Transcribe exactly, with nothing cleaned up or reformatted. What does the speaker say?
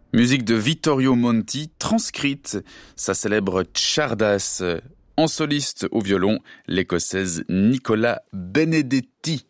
Musique de Vittorio Monti, transcrite, sa célèbre Czardas, en soliste au violon, l'écossaise Nicola Benedetti.